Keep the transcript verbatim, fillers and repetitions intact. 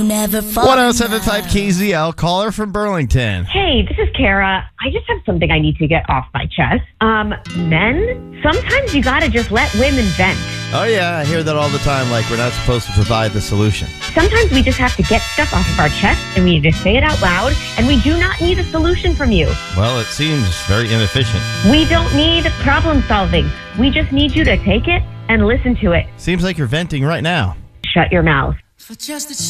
Never fall one oh seven point five K Z L, caller from Burlington. Hey, this is Kara. I just have something I need to get off my chest. Um, men, sometimes you gotta just let women vent. Oh, yeah, I hear that all the time, like we're not supposed to provide the solution. Sometimes we just have to get stuff off of our chest, and we need to say it out loud, and we do not need a solution from you. Well, it seems very inefficient. We don't need problem solving. We just need you to take it and listen to it. Seems like you're venting right now. Shut your mouth. for just a